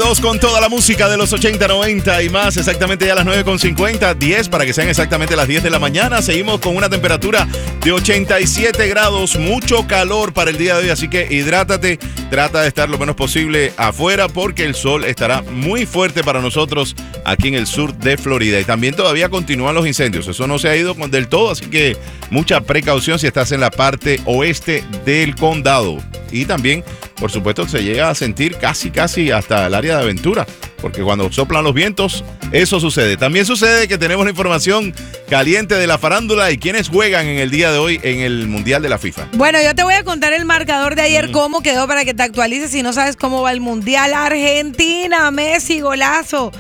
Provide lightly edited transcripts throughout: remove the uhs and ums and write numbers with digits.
Conectados con toda la música de los 80, 90 y más, exactamente ya a las 9:50, 10 para que sean exactamente las 10 de la mañana. Seguimos con una temperatura de 87 grados, mucho calor para el día de hoy, así que hidrátate, trata de estar lo menos posible afuera porque el sol estará muy fuerte para nosotros aquí en el sur de Florida. Y también todavía continúan los incendios, eso no se ha ido del todo, así que mucha precaución si estás en la parte oeste del condado. Y también, por supuesto, se llega a sentir casi hasta el área de Aventura, porque cuando soplan los vientos, eso sucede. También sucede que tenemos la información caliente de la farándula y quienes juegan en el día de hoy en el Mundial de la FIFA. Bueno, yo te voy a contar el marcador de ayer, cómo quedó para que te actualices si no sabes cómo va el Mundial. Argentina, Messi, golazo,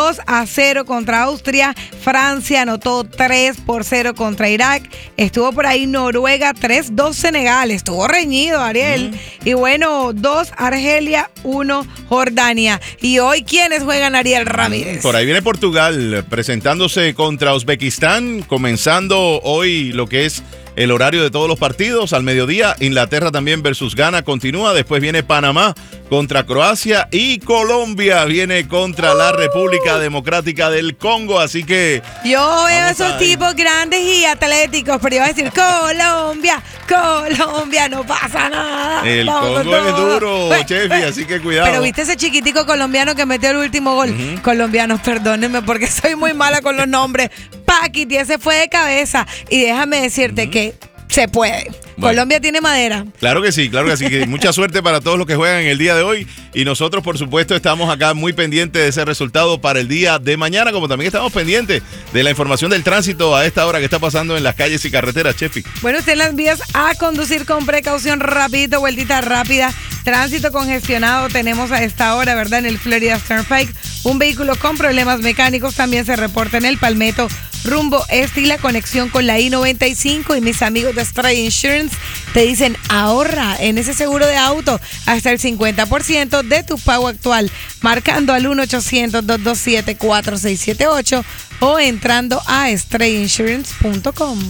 2-0 contra Austria. Francia anotó 3-0 contra Irak. Estuvo por ahí Noruega, 3-2 Senegal. Estuvo reñido, Ariel. Y bueno, 2 Argelia, 1 Jordania. Y hoy, ¿quiénes juegan, Ariel Ramírez? Por ahí viene Portugal presentándose contra Uzbekistán, comenzando hoy lo que es el horario de todos los partidos al mediodía. Inglaterra también versus Ghana continúa. Después viene Panamá contra Croacia y Colombia viene contra la República Democrática del Congo. Así que yo veo esos tipos grandes y atléticos, pero iba a decir Colombia, no pasa nada. El Congo es duro, Chefi, así que cuidado. Pero viste ese chiquitico colombiano que metió el último gol. Colombianos, perdónenme porque soy muy mala con los nombres. Paquiti, ese fue de cabeza. Y déjame decirte que se puede. Bueno, Colombia tiene madera. Claro que sí, claro que sí. Mucha suerte para todos los que juegan en el día de hoy. Y nosotros, por supuesto, estamos acá muy pendientes de ese resultado para el día de mañana, como también estamos pendientes de la información del tránsito a esta hora que está pasando en las calles y carreteras, Chefi. Bueno, usted en las vías a conducir con precaución, rapidito, vueltita rápida. Tránsito congestionado tenemos a esta hora, ¿verdad? En el Florida Turnpike. Un vehículo con problemas mecánicos también se reporta en el Palmetto rumbo este y la conexión con la I-95. Y mis amigos de Stray Insurance te dicen ahorra en ese seguro de auto hasta el 50% de tu pago actual, marcando al 1-800-227-4678 o entrando a strayinsurance.com.